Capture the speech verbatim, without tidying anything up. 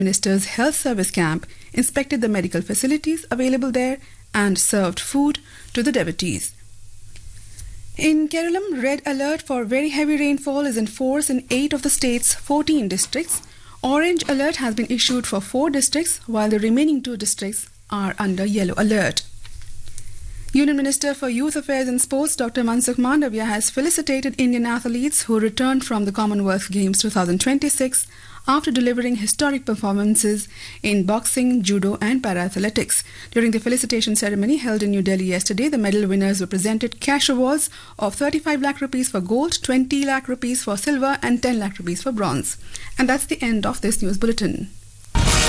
Minister's Health Service camp, inspected the medical facilities available there and served food to the devotees. In Kerala, red alert for very heavy rainfall is in force in eight of the state's fourteen districts. Orange alert has been issued for four districts, while the remaining two districts are under yellow alert. Union Minister for Youth Affairs and Sports Doctor Mansukh Mandavia has felicitated Indian athletes who returned from the Commonwealth Games twenty twenty-six after delivering historic performances in boxing, judo and para-athletics. During the felicitation ceremony held in New Delhi yesterday, the medal winners were presented cash awards of thirty-five lakh rupees for gold, twenty lakh rupees for silver and ten lakh rupees for bronze. And that's the end of this news bulletin.